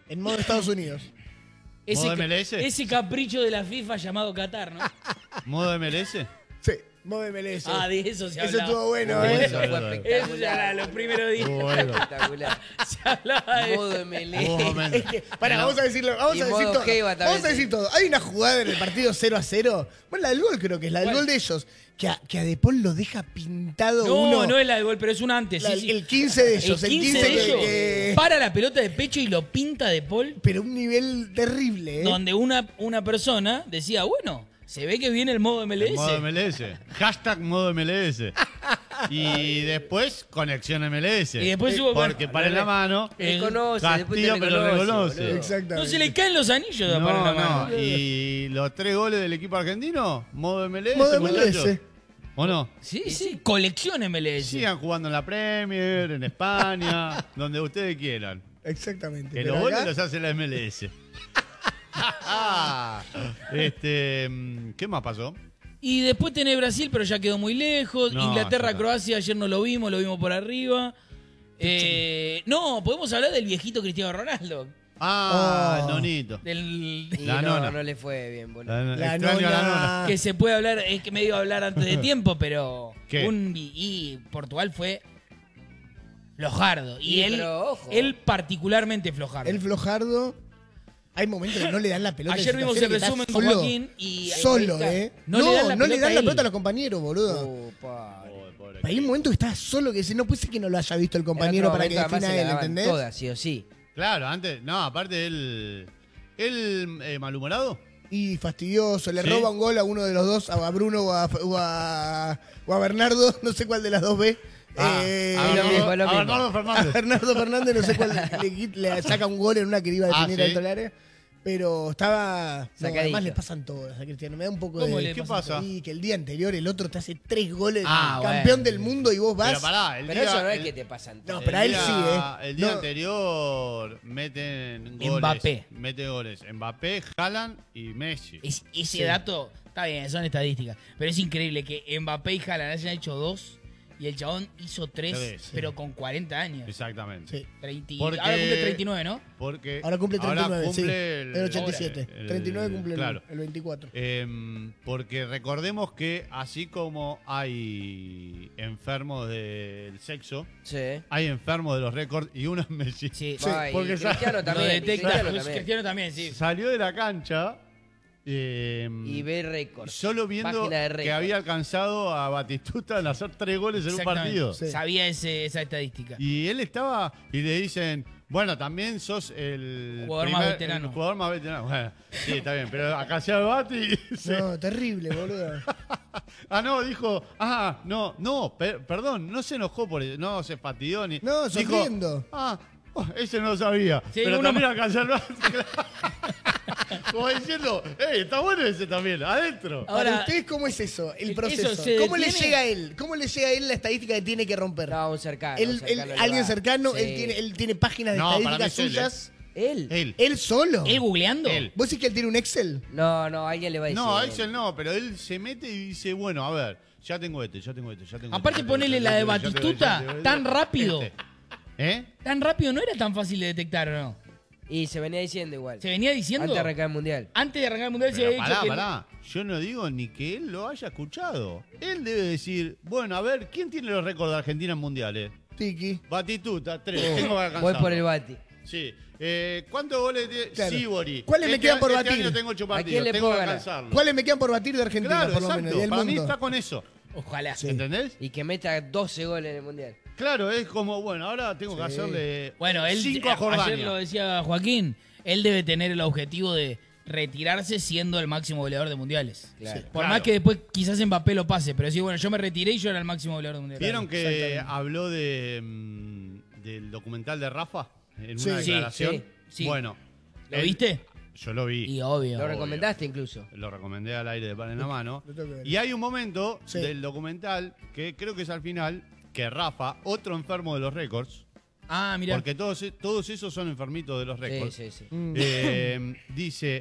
En modo Estados Unidos. ¿Modo Ese, MLS? ese capricho de la FIFA llamado Qatar, ¿no? ¿Modo MLS? Sí, modo MLS. Ah, de eso se Eso hablaba. estuvo bueno, Eso ¿eh? fue Eso ya espectacular. era los primeros días. Bueno. Espectacular. Se hablaba de... Modo MLS. Hubo momentos. Es que, vamos a decirlo, vamos Y a decir modo todo. Jeva también, Vamos a decir sí. todo. Hay una jugada en el partido 0-0. Bueno, la del gol creo que es, la del ¿Cuál? gol de ellos. Que a De Paul lo deja pintado No, uno. no es la del gol, pero es un antes. La- sí, sí. El 15 de ellos. El 15 de ellos que- para la pelota de pecho y lo pinta de Paul, Pero un nivel terrible, ¿eh? donde una persona decía, bueno, se ve que viene el modo MLS. El modo MLS. Hashtag modo MLS. Y después conexión MLS. Y después hubo... Porque para en la mano. Reconoce, después te Castiga, pero reconoce. boludo. Exactamente. no se le caen los anillos de para la mano. No. Y los 3 goles del equipo argentino, modo MLS. Modo muchachos. MLS. ¿O no? Sí, sí, colección MLS. Sigan jugando en la Premier, en España, donde ustedes quieran. Exactamente. Que Pero los goles acá- los hace la MLS. ¿Qué más pasó? Y después tenés Brasil, pero ya quedó muy lejos. No, Inglaterra, ya está. Croacia, ayer no lo vimos por arriba. No, podemos hablar del viejito Cristiano Ronaldo. Ah, Oh. el nonito. Del, Y La nona. no le fue bien, boludo. La Extraño a la nona. nona. que se puede hablar, es que me iba a hablar antes de tiempo, pero ¿Qué? y Portugal fue flojardo. Y Sí, él, pero ojo. él particularmente flojardo. El flojardo. Hay momentos que no le dan la pelota. Ayer en vimos el situaciones que resumen está con solo. Joaquín y Solo, ¿eh? No le dan la pelota a los compañeros, boludo. Opa. Pobre Hay un momento que está solo que dice, no puede ser que no lo haya visto el compañero En otro para que momento, además, defina se la él, daban ¿entendés? Todas, sí o sí. Claro, antes, no, aparte él malhumorado. Y fastidioso, le ¿Sí? roba un gol a uno de los dos, a Bruno o a Bernardo, no sé cuál de las dos ve. Ah, Eh, lo mismo, lo a mismo. Bernardo a Fernández. Bernardo Fernández, no sé cuál, le saca un gol en una que iba a Ah, definir ¿sí? dentro del área. Pero estaba. No, Sacadillo. además le pasan todas a Cristiano. Me da un poco ¿Cómo de. le ¿Qué pasa pasa? Y que el día anterior el otro te hace 3 goles, Ah, campeón bueno. del mundo y vos vas. Pero pará, Pero eso no es que te pasan No, todas. pero a él sí, El día No. anterior meten goles. Mbappé. Mete goles. Mbappé, Haaland y Messi. Ese dato, está bien, son estadísticas, pero es increíble que Mbappé y Haaland hayan hecho 2 y el chabón hizo 3, Tres. pero con 40 años. Exactamente. Sí. 30, Porque- ahora cumple 39, ¿no? Porque Ahora cumple 39, sí. cumple El 87. 39 cumple claro. el 24. Porque recordemos que así como hay enfermos del sexo, Sí. hay enfermos de los récords y uno es Messi. Sí. Va, y porque Cristiano Lo también. detecta. Cristiano también. Cristiano también, sí. Salió de la cancha Y ve récord. solo viendo Página de récord. que había alcanzado a Batistuta en hacer 3 goles en un Exactamente. partido. Sí. Sabía esa estadística. Y él estaba, y le dicen, bueno, también sos el Jugador más veterano. el jugador más veterano. Bueno, sí, está bien, pero acá se Bati. No, terrible, boludo. No, dijo, perdón, no se enojó por eso, no se fastidió ni. No, dijo, sonriendo. ese no lo sabía. Sí, pero uno también más. alcanzó el Bati. Como diciendo, está bueno ese también, adentro. Ahora- Para ustedes, ¿cómo es eso? El eso proceso. se ¿Cómo le detiene? llega a él? ¿Cómo le llega a él la estadística que tiene que romper? No, un cercano. Él- un cercano él- le alguien va. cercano, Sí. él tiene páginas de No, para mí estadísticas es él, suyas. ¿Él? ¿Él solo? ¿Él googleando? Él. ¿Vos decís que él tiene un Excel? No, alguien le va a decir. No, a Excel no, pero él se mete y dice, bueno, a ver, ya tengo este, ya tengo este, ya tengo Aparte este. ponele la de Batistuta, tan rápido. ¿Eh? Tan rápido no era tan fácil de detectar, ¿o no? Y se venía diciendo igual. Se venía diciendo. Antes de arrancar el mundial. Antes de arrancar el mundial se Pero había dicho que. pará. Yo no digo ni que él lo haya escuchado. Él debe decir, bueno, a ver, ¿quién tiene los récords de Argentina en mundiales? Tiki. Batistuta, 3, tengo que alcanzar. Voy por el Bati. Sí. ¿Cuántos goles tiene Claro. Sibori? ¿Cuáles me quedan por este batir? año tengo 8 ¿A quién partidos, le tengo puedo que ganar? alcanzarlo. ¿Cuáles me quedan por batir de Argentina, Claro, por lo exacto. menos? Y del Para mí mundo. está con eso. Ojalá. Sí. ¿Entendés? Y que meta 12 goles en el mundial. Claro, es como, bueno, ahora tengo que hacerle Bueno, él 5 a ayer lo Jordania. decía Joaquín, él debe tener el objetivo de retirarse siendo el máximo goleador de mundiales. Claro. Por Claro. más que después quizás Mbappé lo pase, pero sí, bueno, yo me retiré y yo era el máximo goleador de mundiales. ¿Vieron que Exactamente. habló del documental de Rafa en Sí. una Sí, declaración? sí, sí. Bueno. ¿Lo él- viste? Yo lo vi. Y obvio. Lo recomendaste incluso. Lo recomendé al aire de pan en la mano. lo tengo que ver. Y hay un momento Sí. del documental que creo que es al final que Rafa, otro enfermo de los récords, Ah, mira. porque todos esos son enfermitos de los Sí, récords, sí, sí. dice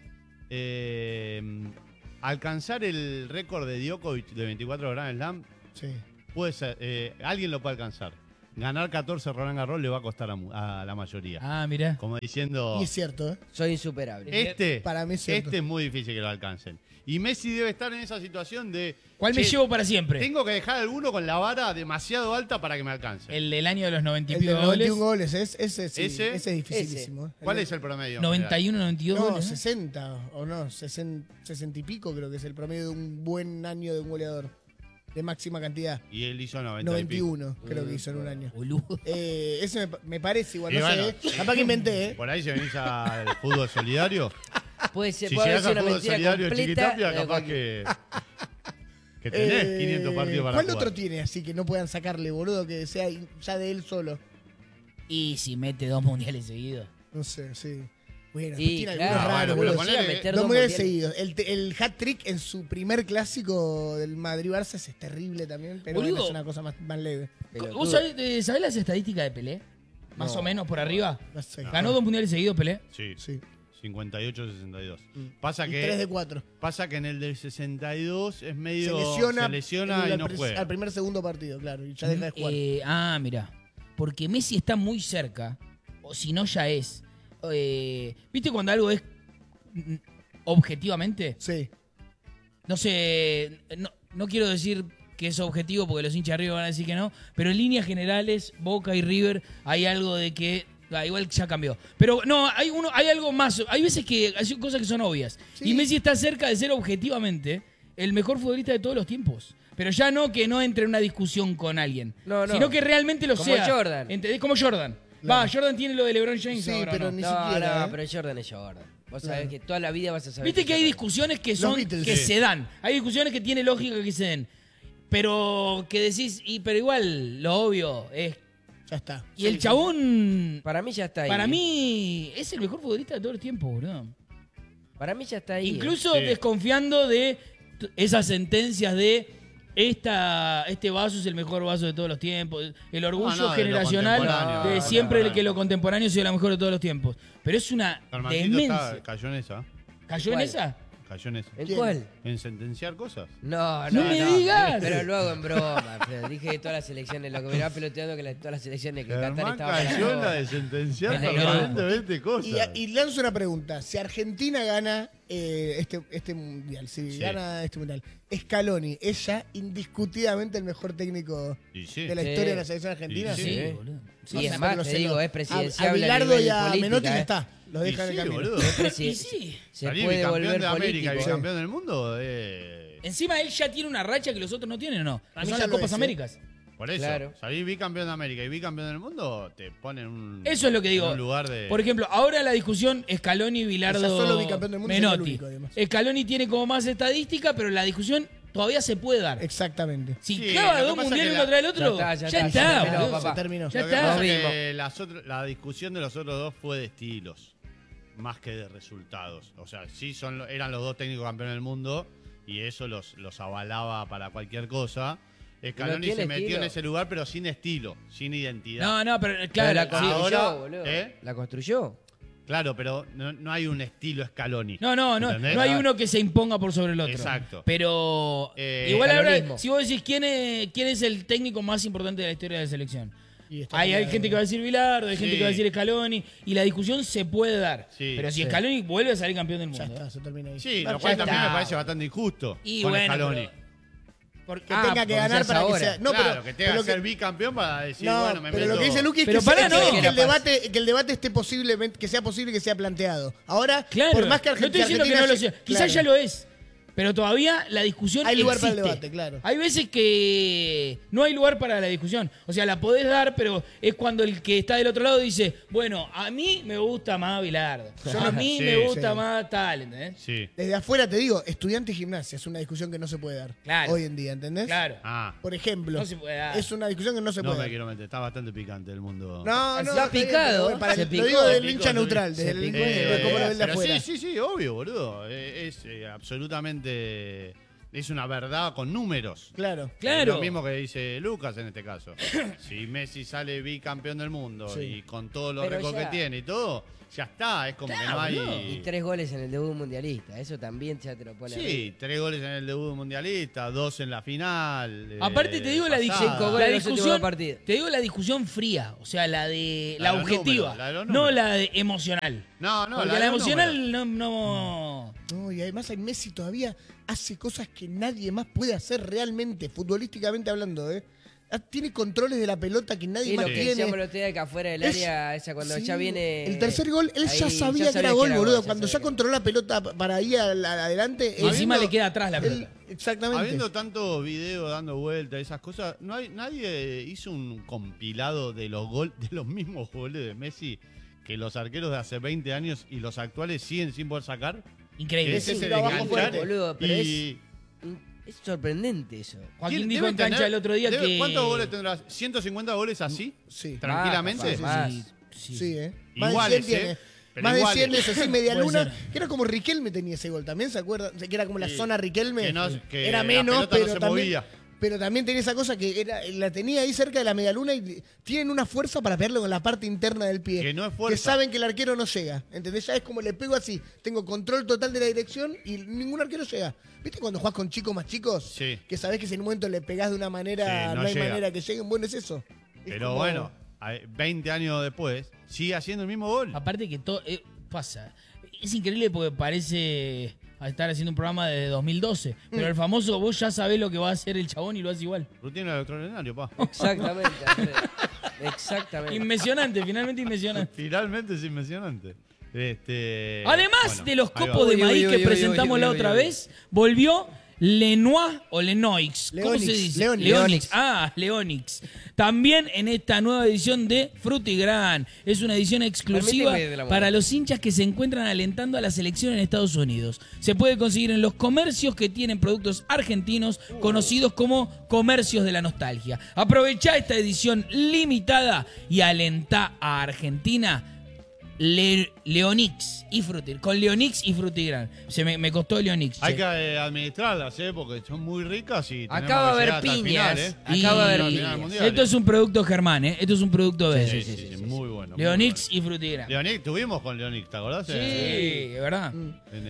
alcanzar el récord de Djokovic de 24 Grand Slam Sí. puede ser, alguien lo puede alcanzar. ganar 14 Roland Garros le va a costar a la mayoría. Ah, mirá. Como diciendo, Y es cierto, ¿eh? Soy insuperable. Para mí es cierto. este es muy difícil que lo alcancen. Y Messi debe estar en esa situación de... ¿Cuál me che, llevo para siempre? Tengo que dejar alguno con la vara demasiado alta para que me alcance. El del año de los 90 y El de pico los goles. 91 goles, ese sí, ¿Ese? ese es dificilísimo. ¿eh? ¿Cuál es el promedio? 91, 92 No, goles. ¿no? 60 o no, 60 y pico creo que es el promedio de un buen año de un goleador. De máxima cantidad. Y él hizo 90 y pico. 91 creo que hizo en un año. Boludo. Ese me parece igual, Y no bueno, sé. Capaz que inventé, ¿eh? Por ahí si venís al fútbol solidario, Puede ser, si puede llegás ser al una fútbol mentira solidario completa. Chiquitapia, capaz que tenés 500 partidos para ¿Cuál jugar. otro tiene así que no puedan sacarle, boludo? Que sea ya de él solo. Y si mete 2 mundiales seguidos. No sé, sí. Bueno, Sí, tiene claro, algunos raros, bueno, boludo. pero ponele- meter Dos dos mundiales mundiales. seguidos. El hat-trick en su primer clásico del Madrid-Barça es terrible también, pero Boludo. bueno, es una cosa más leve. Pelotudo. ¿Vos sabés las estadísticas de Pelé? Más o menos por arriba. No sé. ¿Ganó 2 mundiales seguidos Pelé? Sí, Sí. 58-62. Pasa Y que 3 de 4. pasa que en el del 62 es Se medio lesiona, y no juega. al primer segundo partido, claro, y ya deja de jugar. Mirá. Porque Messi está muy cerca. O si no, ya es. ¿Viste cuando algo es objetivamente? Sí. No sé. No quiero decir que es objetivo porque los hinchas de River van a decir que no. Pero en líneas generales, Boca y River, hay algo de que. Igual ya cambió. Pero no, hay algo más. Hay veces que hay cosas que son obvias. Sí. Y Messi está cerca de ser objetivamente el mejor futbolista de todos los tiempos. Pero ya no que no entre en una discusión con alguien. No, no. Sino que realmente lo Como sea. Jordan. ¿Entendés? Como Jordan. Claro. Va, Jordan tiene lo de LeBron James Sí, ahora, pero ¿no? ni No, siquiera. no, ¿eh? pero Jordan es Jordan. Vos Claro. sabés que toda la vida vas a saber. Viste que hay Jordan. discusiones que son Beatles. que Sí. se dan. Hay discusiones que tiene lógica que se den. Pero que decís, pero igual, lo obvio es. Ya está. Y el chabón, Para mí ya está ahí. para mí, es el mejor futbolista de todos los tiempos, boludo. Para mí ya está ahí. Incluso Sí. desconfiando de esas sentencias de este vaso es el mejor vaso de todos los tiempos. El orgullo No, de lo generacional contemporáneo, de no, siempre no. que lo contemporáneo sea la mejor de todos los tiempos. Pero es una Armandito demencia. cayó en esa. ¿Cayó en ¿Cuál? esa? Cayó en esa. ¿En ¿Quién? cuál? En sentenciar cosas. No, No me digas. Pero luego en broma. Pero dije que todas las elecciones, lo que me iba peloteando que todas las elecciones que Qatar Germán estaba cayó en la de sentenciar En el permanentemente cosas. Y lanzo una pregunta. Si Argentina gana este mundial, si Sí. gana este mundial, Scaloni es ya indiscutidamente el mejor técnico Y sí. de la Sí. historia de la selección argentina. Sí, Sí, sí. boludo. Sí, Y o sea, es más, pero te se digo, lo- es presidenciable. A Bilardo nivel y a política, Menotti ya ¿eh? está. Los Y dejan en sí, el camino. boludo. Es presi- Y sí. Se Salir puede bicampeón volver de América y político. bicampeón del mundo. Encima él ya tiene una racha que los otros no tienen, ¿o no? Para Que mí son ya las lo Copas es, ¿eh? Américas. Por eso, Claro. salir bicampeón de América y bicampeón del mundo, te ponen un. Eso es lo que en digo. un lugar de. Por ejemplo, ahora la discusión Scaloni, Bilardo, O sea, solo bicampeón del mundo sería el Menotti. único, además. Scaloni tiene como más estadística, pero la discusión todavía se puede dar. Exactamente. Si Sí, clava lo que dos pasa mundiales que uno tras el otro, Ya ya está, está, ya boludo. papá. Se terminó. Ya Lo que está. pasa Lo es que la discusión de los otros dos fue de estilos, más que de resultados. O sea, sí eran los dos técnicos campeones del mundo y eso los avalaba para cualquier cosa. Scaloni tiene se metió estilo. en ese lugar, pero sin estilo, sin identidad. No, pero Pero claro, la sí. construyó, Ahora, boludo. ¿eh? La construyó. Claro, pero no hay un estilo Scaloni. No ¿Entendés? hay uno que se imponga por sobre el otro. Exacto. Pero igual ahora, Scalonismo. si vos decís quién es el técnico más importante de la historia de la selección. Y está Hay peleado. gente que va a decir Bilardo, hay gente Sí. que va a decir Scaloni, y la discusión se puede dar. Sí. Pero si Sí. Scaloni vuelve a salir campeón del Ya mundo. está, se termina ahí. Sí, Bueno, lo cual ya también está. me parece bastante injusto Y con bueno, Scaloni. pero- porque- Que tenga que porque ganar ya para es que ahora. sea. No, claro, pero, que tenga pero que ser bicampeón para decir, no, bueno, me pero meto. lo que dice Luqui es Pero que, pará, que no. el debate esté posiblemente, que sea posible que sea planteado. Ahora, Claro, por más que no estoy Argentina. diciendo que no lo sea. Quizás ya lo es. Pero todavía la discusión Hay lugar para el existe. debate, claro. Hay veces que no hay lugar para la discusión. O sea, la podés dar, pero es cuando el que está del otro lado dice, bueno, a mí me gusta más Bilardo. A mí Sí, me gusta sí. más tal, ¿entendés? Sí. Desde afuera te digo, estudiante y gimnasia es una discusión que no se puede dar. Claro. Hoy en día, ¿entendés? Claro. Ah, Por ejemplo, No se puede dar. es una discusión que no se no puede me dar. quiero meter. Está bastante picante el mundo. No, no, Se ha está bien, picado, pero para- se lo picó. digo del Se hincha picó, neutral, se desde el picó. de cómo lo ven de Pero afuera. sí, obvio, boludo. Es absolutamente. Es una verdad con números. Claro. Claro. Es lo mismo que dice Lucas en este caso. Si Messi sale bicampeón del mundo Sí. y con todos los Pero récords ya. que tiene y todo, ya está, es como que no Y hay... 3 goles en el debut mundialista. Eso también ya te lo pone Sí, 3 goles en el debut mundialista, 2 en la final. Aparte te digo la, pasada. 5 goles en los últimos discusión, partidos. te digo la discusión fría, o sea, la de La la de los objetiva, números, la de los no números. la de emocional. No, no, Porque de la los emocional números. no. No, y además el Messi todavía hace cosas que nadie más puede hacer realmente, futbolísticamente hablando, ¿eh? Tiene controles de la pelota que nadie Y más lo que tiene. decíamos el otro día, que afuera del Es- área, esa cuando Sí, ya viene... el tercer gol, él ya ahí sabía que era gol, boludo. gol, Cuando ya sabía que- controló la pelota para ahí adelante. Y encima Habiendo- le queda atrás la él- pelota. exactamente. Habiendo tanto video dando vueltas, esas cosas, nadie hizo un compilado de los mismos goles de Messi que los arqueros de hace 20 años y los actuales siguen sin poder sacar. Increíble. Ese es Sí, el lo abajo enganchar fuerte. Boludo, pero y es sorprendente eso. Joaquín ¿quién dijo en debe cancha tener- el otro día que... ¿Cuántos goles tendrás? ¿150 goles así? Sí. ¿Tranquilamente? Más. Sí, ¿eh? Iguales, Más de 100 tiene. ¿eh? Pero Más de iguales. 100 eso sí, media Puede luna. ser. Que era como Riquelme tenía ese gol también, ¿se acuerdan? Que era como la Sí. zona Riquelme. Que no- que era la menos, pelota no pero se también. movía. Pero también tenía esa cosa que la tenía ahí cerca de la media luna y tienen una fuerza para pegarlo con la parte interna del pie. Que no es fuerza. Que saben que el arquero no llega. ¿Entendés? Ya es como le pego así. Tengo control total de la dirección y ningún arquero llega. ¿Viste cuando jugás con chicos más chicos? Sí. Que sabés que si en un momento le pegás de una manera, Sí, no, no hay llega. manera que lleguen. Bueno, es eso. Es Pero como- bueno, 20 años después, sigue haciendo el mismo gol. Aparte que todo pasa. Es increíble porque parece estar haciendo un programa de 2012. Pero el famoso, vos ya sabés lo que va a hacer el chabón y lo hace igual. Rutina electrolenario, pa. Exactamente, Alfredo. Exactamente. Inmencionante, finalmente inmencionante. Finalmente es impresionante. Además Bueno, de los ahí va. copos de Uy, maíz uy, que uy, presentamos uy, la uy, otra uy. vez, volvió Lenoix o Lenoix. ¿Cómo Leonix, se dice? Leonix. Leonix. Ah, Leonix. También en esta nueva edición de Frutigran. Es una edición exclusiva Permíteme de la para mano. los hinchas que se encuentran alentando a la selección en Estados Unidos. Se puede conseguir en los comercios que tienen productos argentinos conocidos como comercios de la nostalgia. Aprovechá esta edición limitada y alentá a Argentina. Leonix y Frutigran. Con Leonix y Frutigran. Me costó Leonix. Hay che. que administrarlas, porque son muy ricas y tenemos Acá va a que haber llegar hasta el piñas. final, Y- Acá va a haber Final piñas. mundial. Esto es un producto Germán, ¿eh? Esto es un producto de Sí, muy bueno. muy Leonix bueno. y Frutigran. Leonix, tuvimos con Leonix, ¿te acordás? Sí, de verdad. En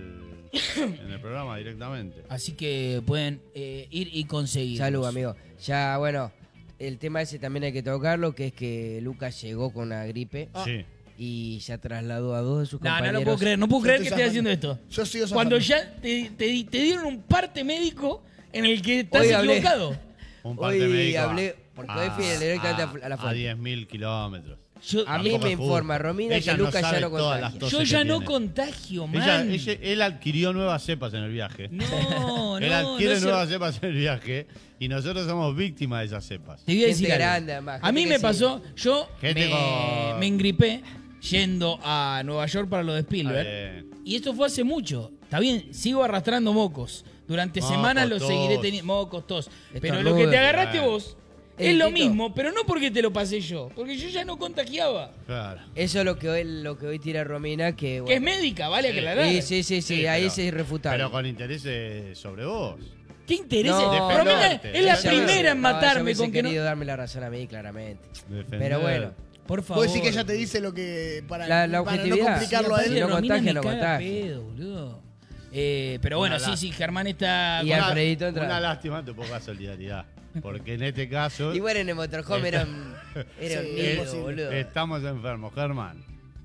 el programa directamente. Así que pueden ir y conseguir. Salud, amigo. Ya, bueno, el tema ese también hay que tocarlo, que es que Lucas llegó con una gripe Sí. y ya trasladó a 2 de sus No, compañeros. no lo puedo creer. No puedo Yo creer que estoy estés haciendo zafando. esto. Yo sigo zafando. Cuando ya te dieron un parte médico en el que estás Hoy hablé. equivocado. Un parte Hoy médico hablé, porque hoy fui directamente a la a fuente. 10.000 kilómetros. Yo, A mí Tampoco me es fútbol. informa Romina Ella que no Lucas ya sabe no todas las contagia. toses yo que ya no tiene. contagio, man. Él adquirió nuevas cepas en el viaje. No, Él no. adquiere no se- nuevas cepas en el viaje y nosotros somos víctimas de esas cepas. Te voy a Gente decir algo. grande, además, A mí gente me que pasó, yo Gente con- me engripé yendo a Nueva York para lo de Spielberg. Bien. Y esto fue hace mucho. Está bien, sigo arrastrando mocos. Durante Mocos, semanas lo tos. seguiré teniendo. Mocos, tos. Pero Estornudo. lo que te agarraste Bueno. vos El es lo Tito. mismo, pero no porque te lo pasé yo. Porque yo ya no contagiaba. Claro. Eso es lo que hoy tira Romina, que Que es bueno. médica, vale aclarar. Sí, ahí pero- es irrefutable. Pero con intereses sobre vos. ¿Qué interés? No, Romina defenderte. es la Ella primera en yo matarme hubiese con que no. querido darme la razón a mí, claramente. Defender. Pero bueno, Por favor. Puedo decir que ella te dice lo que. Para, La para no objetividad. complicarlo a Si él. no Romina contagia, me no caga contagia. pedo, boludo. Pero bueno, Una sí, lástima. Germán está. Y con- Alfredito entra. Una lástima, tu poca solidaridad. Porque en este caso Y bueno, en el motorhome era un Sí, nido, imposible. boludo. estamos enfermos, Germán.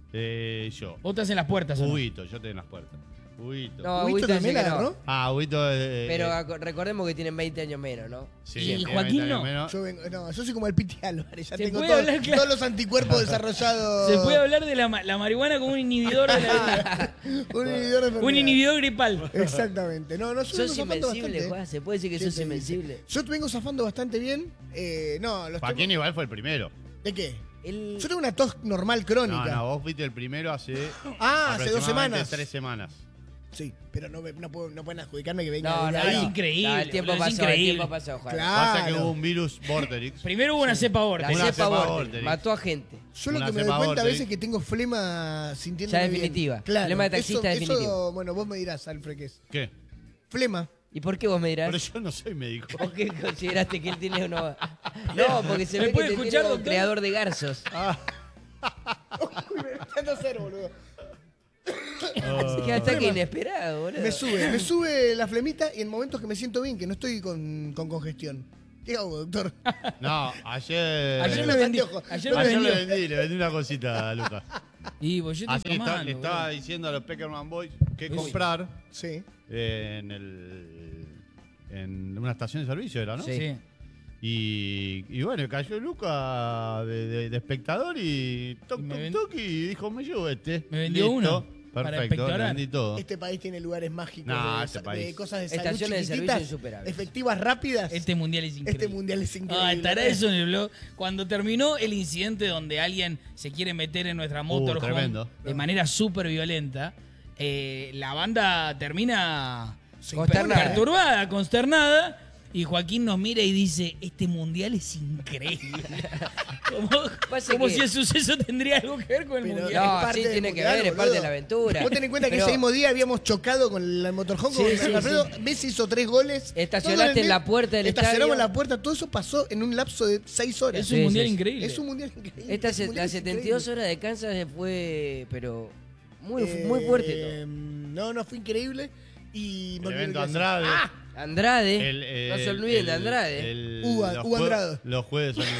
Yo. Vos estás en las puertas, ¿o no? Huguito, yo estoy en las puertas. Huguito. No, ¿Huguito Huguito también dice la que no. agarró? Huguito. Pero recordemos que tienen 20 años menos, ¿no? sí, ¿Y tiene Joaquín 20 años no? menos. Yo soy como el Piti Álvarez. Ya Se tengo puede hablar, claro. todos los anticuerpos desarrollados. Se puede hablar de la marihuana como un inhibidor de la Un inhibidor de un enfermedad. inhibidor gripal. Exactamente. No, yo Sos vengo zafando invencible, bastante. Juan. Se puede decir que ¿Quién sos te dice? invencible. Yo vengo zafando bastante bien. No, los Joaquín tengo- igual fue el primero. ¿De qué? El- Yo tengo una tos normal No, crónica. no, vos fuiste el primero hace. Hace 2 aproximadamente semanas. 3 semanas. Sí, pero no pueden adjudicarme que venga No, de no, ahí. es no. increíble, No, el tiempo boludo, es pasó, el increíble. tiempo pasó, Juan. Claro. Pasa que hubo un virus Vorterix. Primero hubo una cepa La vortex. Una cepa cepa Vortex Vortex. mató a gente. Yo lo Una que me doy cepa cuenta a Vortex. veces es que tengo flema sintiendo Ya definitiva. Flema de taxista definitivo. Bueno, vos me dirás, Alfred, ¿qué es? ¿Qué? Flema. ¿Y por qué vos me dirás? Pero yo no soy médico. ¿Por qué consideraste que él tiene uno? No, porque se ¿Me ve que puede te escuchar, tiene un doctor? creador de garzos. Uy, me está dando cero, boludo. Qué ataque inesperado, boludo. Me sube la flemita y en momentos que me siento bien, que no estoy con congestión. ¿Qué hago, doctor? No, ayer. Ayer me me vendí. anteojos. Ayer me Ayer vendí. le vendí una cosita a Lucas. Y pues yo estoy Así tomando, le estaba boludo. diciendo a los Peckerman Boys qué Uy. comprar Sí. en una estación de servicio, ¿era, no? Sí. Y bueno, cayó Lucas de espectador y toc, Y me toc, toc, y dijo, me llevo este. Me vendió uno para Perfecto, le espectorar. vendí todo. Este país tiene lugares mágicos No, de, este de país. cosas de salud Estaciones de chiquititas, servicio insuperables. efectivas, rápidas. Este mundial es increíble. Este mundial es increíble. Ah, estará eso en el blog. Cuando terminó el incidente donde alguien se quiere meter en nuestra motorhome tremendo. de manera súper violenta, la banda termina Sí, Consternada. perturbada, consternada, y Joaquín nos mira y dice, este mundial es increíble. Pasa como que- si el suceso tendría algo que ver con el Pero mundial. No, es parte sí del tiene que mundial, ver, es parte boludo. de la aventura. Vos ten en cuenta que Pero ese mismo día habíamos chocado con el motorhome con Sí, sí, Alfredo. sí. Messi hizo 3 goles. Estacionaste Todo en la puerta del Estacionamos estadio. en la puerta. Todo eso pasó en un lapso de 6 horas. Es un Sí, mundial sí, sí. increíble. Es un mundial increíble. Esta Es un mundial las 72 increíble. horas de Kansas fue, pero muy Eh, fuerte todo. No, fue increíble. Y El me olvidé evento lo que iba a decir. Andrade. Andrade, no se olviden de Andrade. Hugo los Andrade. Los jueves son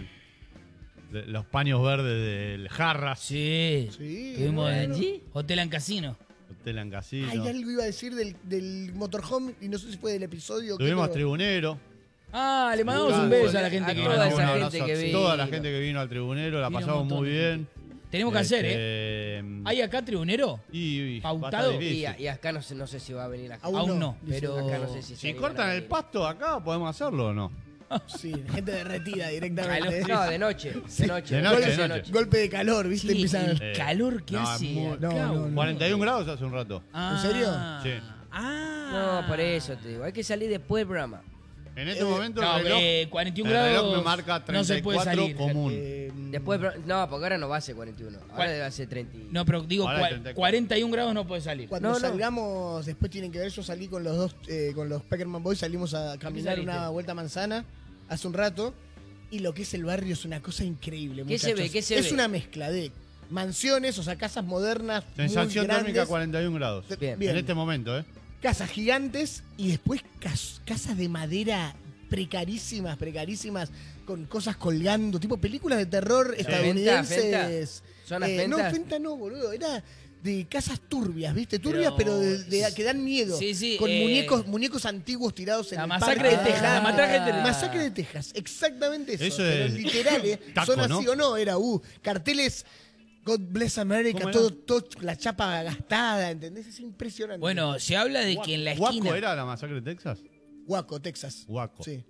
los paños verdes del Jarras. Sí. Sí, Tuvimos bueno. allí Hotel and Casino. Hotel en Casino. Hay algo iba a decir del motorhome y no sé si fue del episodio. o qué, Tuvimos pero- tribunero. Ah, le mandamos Claro. un beso a la gente A que toda vino. esa Un gente abrazo que a vino. toda la gente que vino al tribunero. La Vino un pasamos montón muy de bien. Tenemos que hacer, ¿eh? ¿Hay acá tribunero? Y va a estar pautado. difícil. Y acá no sé si va a venir acá. Aún no, dice. pero... Acá no sé si se Si animan cortan a el venir. pasto acá, ¿podemos hacerlo o no? Sí, gente derretida directamente. Calor. No, de noche. De noche. De noche, Golpe, de noche. golpe de calor, ¿viste? Sí, Empiezan. el calor que no, hace muy- acá, no, no, boludo. 41 grados hace un rato. Ah, ¿En serio? Sí. Ah. No, por eso te digo. Hay que salir después del programa. En este momento No, el reloj, 41 el reloj grados me marca no se puede 34 salir. común. Después, no, porque ahora no va a ser 41. Ahora ¿Cuál? debe ser 30. No, pero digo, Ahora hay 34. 41 grados no puede salir. Cuando No, no. salgamos, después tienen que ver, yo salí con los dos, con los Peckerman Boys, salimos a caminar saliste? una vuelta a manzana hace un rato, y lo que es el barrio es una cosa increíble, ¿Qué se muchachos. ve? ¿Qué se es ve? una mezcla de mansiones, o sea, casas modernas, Sensación muy térmica grandes, 41 grados. Bien. En este momento, ¿eh? casas gigantes, y después casas de madera precarísimas, con cosas colgando, tipo películas de terror estadounidenses. ¿Zonas No, fenta? fenta no, boludo, era de casas turbias, ¿viste? Turbias, pero, que dan miedo. Sí, sí, con muñecos antiguos tirados en La el masacre parque. de Texas, la Masacre de Texas, exactamente eso. Eso pero es literal, taco, son así ¿no? o no, era carteles God Bless America, ¿Cómo era? todo la chapa gastada, ¿entendés? Es impresionante. Bueno, se habla de que en la esquina, ¿Waco era la masacre de Texas? Waco, Texas. Waco. Sí,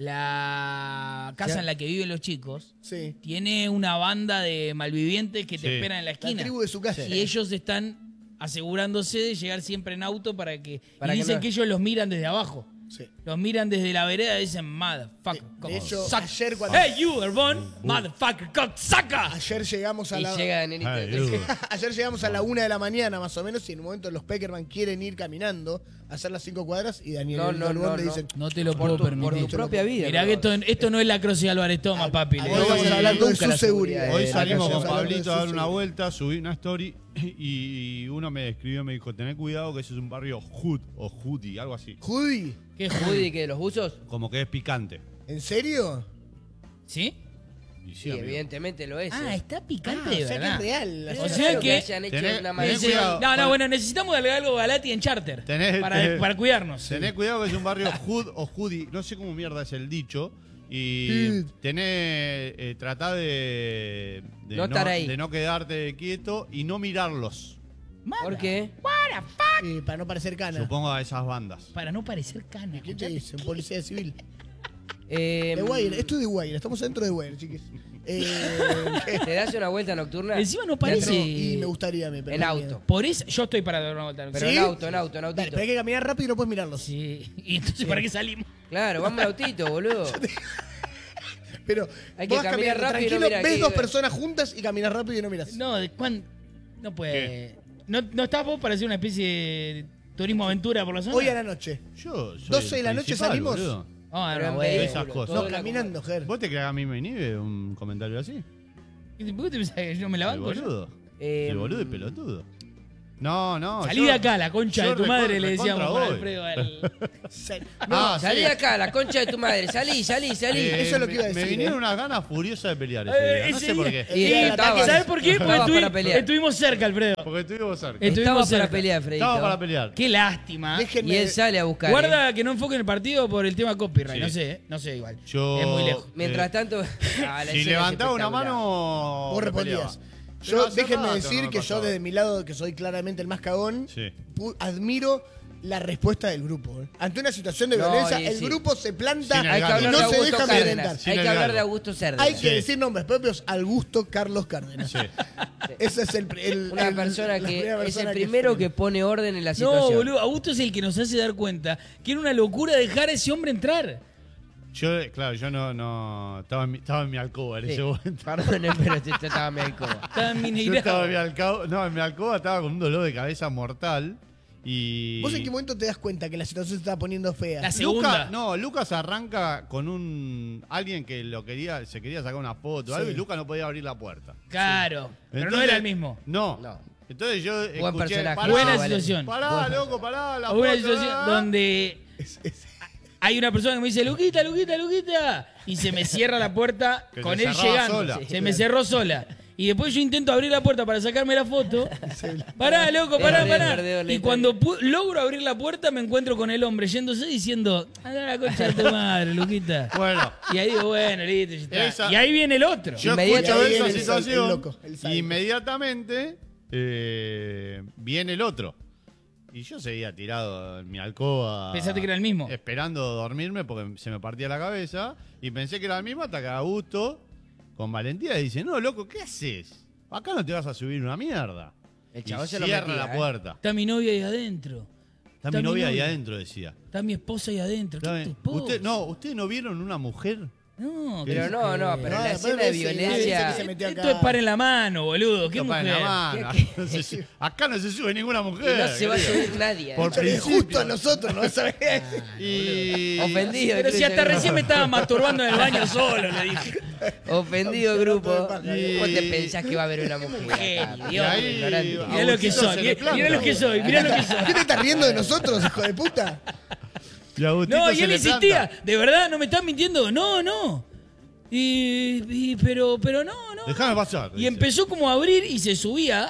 la casa Ya. en la que viven los chicos sí. tiene una banda de malvivientes que te Sí. esperan en la La esquina. tribu de su casa. Y ellos están asegurándose de llegar siempre en auto para que... Para y que dicen no- que ellos los miran desde abajo. Sí. Los miran desde la vereda y dicen, motherfucker, De hecho, cocksucker. ayer cuando- Hey, you, Herbon, motherfucker, cocksucker. Ayer llegamos a Y la... llega Danielito. Ay, entonces- Ayer llegamos a la 1 de la mañana, más o menos, y en un momento los Peckerman quieren ir caminando a hacer las 5 cuadras, y Daniel No, y el no, Galvón no, le no. dicen... No te lo Por puedo tu permitir. propia vida. Mirá no. que esto no es la Cruz de Álvarez Toma, papi. Hoy Hoy estamos hablando de nunca su la seguridad. seguridad. Hoy la salimos calle. con Hablando de Pablito a dar su una seguridad. vuelta, subí una story y uno me escribió, me dijo, tené cuidado que ese es un barrio hood o hoodie, algo así. Judy, ¿Qué Judy, que los usos. Como que es picante. ¿en serio? ¿Sí? Y sí, Sí, amigo. evidentemente lo es. Ah, ¿eh? está picante Ah, de o sea que verdad. es real. Pero o es sea raro que- hayan hecho tenés- una tenés maldición. cuidado. No, bueno, necesitamos darle algo a Galati en charter. Para cuidarnos. Tenés cuidado que es un barrio hood o hoodie, no sé cómo mierda es el dicho. Y tratá de No estar ahí. de no quedarte quieto y no mirarlos. ¿Por qué? Para no parecer cana. Supongo a esas bandas. Para no parecer cana. ¿Qué te dice? Un policía civil. Eh, De Wire, esto es de Wire, estamos dentro de Wire, chiquis. ¿Qué? ¿Te das una vuelta nocturna? Encima no No, parece. y me gustaría, me En auto. Por eso, yo estoy para dar una vuelta. Pero ¿Sí? en auto, en Dale, autito. pero hay que caminar rápido y no puedes mirarlos. Sí. ¿Y entonces para qué salimos? Claro, vamos en autito, boludo. Pero Hay que vos vas caminar caminando rápido y no tranquilo, mirar ves aquí, dos ve. personas juntas y caminas rápido y no miras. No, no puede. ¿No estás vos para hacer una especie de turismo aventura por la zona? Hoy a la noche. Yo soy 12 de el la noche principal, salimos. boludo. Ah, Pero no, en güey. vehículo, esas cosas. todo No, la- caminando, Ger. ¿Vos te crees que a mí me inhibe un comentario así? ¿Por qué te pensás que yo me la El banco? yo? boludo. El boludo y pelotudo. No. Salí de acá, la concha de tu madre, le decíamos a voy. Alfredo. Salí de acá, la concha de tu madre. Salí. Eso es lo que iba a decir, Me vinieron unas ganas furiosas de pelear ese día. No ese sé por día- qué. Y estabas- ¿Sabes por qué? estabas Porque para pelear. estuvimos cerca, Alfredo. Porque estuvimos cerca. Estuvimos Estaba cerca. para pelear, Fredito. Estaba para pelear. Qué lástima. Déjenme- Y él sale a buscar. Guarda que no enfoquen el partido por el tema copyright. Sí. No sé igual. Yo- Es muy lejos. Mientras tanto. la Si escena levantaba es una espectacular. mano. Vos me respondías. peleaba. Yo, Pero hace déjenme rato decir no me que yo pasaba. desde mi lado, que soy claramente el más cagón, Sí. admiro la respuesta del grupo. Ante una situación de No, violencia, y el sí. grupo se planta Sin el Hay que gato. y hablar no de se Augusto deja amedrentar. Cárdenas. Sin Hay el que hablar gato. de Augusto Cárdenas. Hay que Sí. decir nombres propios. Augusto Carlos Cárdenas. Sí. Ese es Una persona la que primera es el persona primero que pone orden en la No, situación. boludo. Augusto es el que nos hace dar cuenta que era una locura dejar a ese hombre entrar. Yo no estaba en mi alcoba en Sí. ese momento. Perdón, pero yo estaba medio alcoba. Estaba Yo mineirado. estaba en mi alcoba, en mi alcoba estaba con un dolor de cabeza mortal y ¿Vos en qué momento te das cuenta que la situación se estaba poniendo fea? La segunda. Lucas arranca con alguien que se quería sacar una foto o algo, Sí. y Lucas no podía abrir la puerta. Claro. Pero no Entonces- era el mismo. No. No. Entonces yo Buen escuché, personaje. pará, Buena vale. situación. Pará, loco, pará, la Una foto, situación donde hay una persona que me dice, Luquita. Y se me cierra la puerta Que con se él cerraba llegando. sola. Se me cerró sola. Y después yo intento abrir la puerta para sacarme la foto. Pará, loco, pará. Y cuando logro abrir la puerta me encuentro con el hombre yéndose diciendo, anda la concha de tu madre, Luquita. Bueno, Y ahí digo, bueno, listo, ya está. Esa- Y ahí viene el otro. yo Inmediatamente escucho viene esa el situación loco, el y psycho. inmediatamente viene el otro. Y yo seguía tirado en mi alcoba. ¿Pensaste que era el mismo? Esperando dormirme porque se me partía la cabeza. Y pensé que era el mismo hasta que Augusto, con valentía, dice, no, loco, ¿qué haces? Acá no te vas a subir una mierda. El Y chabón se lo cierra metía, la puerta. Está mi novia ahí adentro. Está mi novia ahí adentro, decía. Está mi esposa ahí adentro. ¿Qué es tu esposa? ¿Ustedes no vieron una mujer? No, Pero ¿qué no, es? no, pero No, la después escena de dice que violencia. se metió acá. Esto es para en la mano, boludo. ¿Qué Esto para mujer? en la mano. Acá no se sube ninguna mujer. No se va a querido. subir nadie. Por Es principio. justo a nosotros, ¿no sabés? Y... Ofendido. Pero si Cristian, hasta grupo. recién me estaba masturbando en el baño solo, le dije. Ofendido, grupo. Y- ¿Vos te pensás que va a haber una mujer acá? Y Dios, ahí- ignorante. Mirá lo que Agustito soy, se le planta. mirá lo que soy, mirá lo que soy. ¿Qué te estás riendo de nosotros, hijo de puta? Y Agustito No, y se él le insistía, planta. ¿de verdad no me estás mintiendo? No. Pero no. Déjame pasar. Y dice. empezó como a abrir y se subía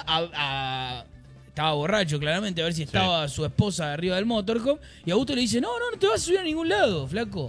estaba borracho, claramente, a ver si estaba su esposa arriba del motorhome. Y Augusto le dice, no te vas a subir a ningún lado, flaco.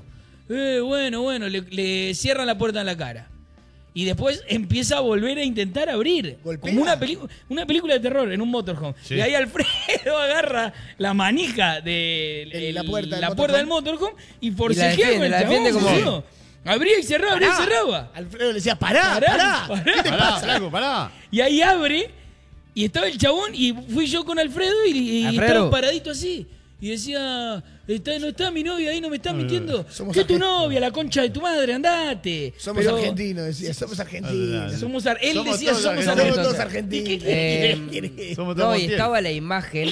Bueno, le cierran la puerta en la cara. Y después empieza a volver a intentar abrir. Golpea. Como una película de terror en un motorhome. Sí. Y ahí Alfredo agarra la manija de La puerta del del motorhome y forcejea defiende, con el la chabón, defiende como- boludo. Abría y cerraba. Alfredo le decía, pará. ¿Qué te Pará, pasa? flaco, pará. Y ahí abre, y estaba el chabón, y fui yo con Alfredo, y Alfredo. estaba paradito así. Y decía, no está mi novia ahí, no me estás mintiendo. Somos ¿Qué es tu argentinos. novia, la concha de tu madre? Andate. Somos Pero argentinos, decía, somos argentinos. Él Él decía, todos somos Somos argentinos. todos argentinos. argentinos. Eh, Somos No, todos y tiernos. estaba la imagen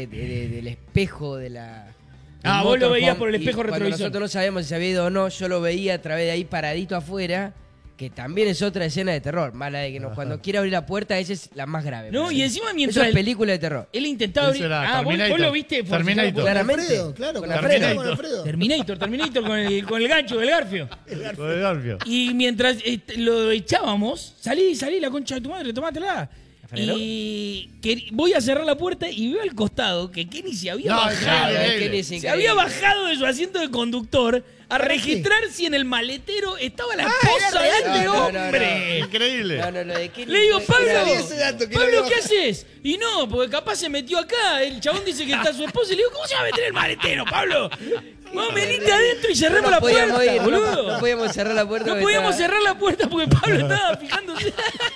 del espejo de la. del Ah, vos lo motorhome, veías por el espejo y cuando retrovisor. nosotros no sabíamos si se había ido o no, yo lo veía a través de ahí paradito afuera, que también es otra escena de terror. Mala de que cuando quiere abrir la puerta, esa es la más grave. No, para y mí. encima Eso mientras es película de terror. él intentaba Eso abrir... era Ah, vos Terminator. lo viste. por Terminator. favor. Claramente. Alfredo, claro, Con con Alfredo. Alfredo. Con Alfredo. Terminator con el gancho del garfio. Con el Garfio. Y mientras lo echábamos, salí, la concha de tu madre, tomátela. ¿Alfredo? Y voy a cerrar la puerta y veo al costado que Kenny se había No, bajado. increíble. Kenny es Se increíble. había bajado de su asiento de conductor a ¿Para registrar si en el maletero estaba la esposa era de real. este No, no, hombre. Increíble. No, lo de Kenny Le digo, fue- Pablo, Era ese dato que no Pablo, había ¿qué bajado. haces? Y no, porque capaz se metió acá. El chabón dice que está su esposa y le digo, ¿cómo se va a meter en el maletero, Pablo? Vos venite adentro y cerremos No la podíamos puerta, ir, boludo. no podíamos cerrar la puerta. No porque podíamos estaba- cerrar la puerta porque Pablo estaba fijándose.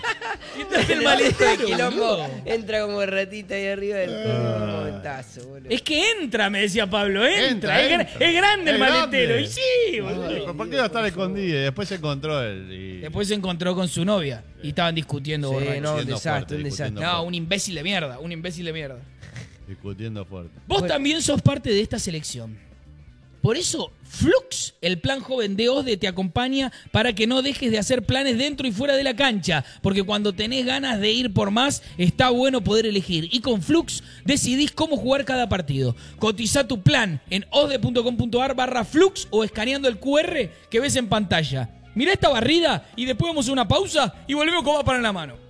Y está en el maletero, Quilombo, boludo. entra como ratita ahí arriba del un momentazo, boludo. Es que entra, me decía Pablo, entra. Entra. Es grande el Es maletero. grande. Y sí, boludo. Ay, ¿por qué iba a estar escondido? Y después se encontró él. Y... Después se encontró con su novia y estaban discutiendo Sí, borrachos. no, un Siendo desastre, fuerte, un desastre. discutiendo. No, un imbécil de mierda, discutiendo fuerte. Discutiendo fuerte. Vos Bueno. también sos parte de esta selección. Por eso, Flux, el plan joven de OSDE, te acompaña para que no dejes de hacer planes dentro y fuera de la cancha. Porque cuando tenés ganas de ir por más, está bueno poder elegir. Y con Flux decidís cómo jugar cada partido. Cotiza tu plan en osde.com.ar/Flux o escaneando el QR que ves en pantalla. Mirá esta barrida y después vamos a una pausa y volvemos con más para en la mano.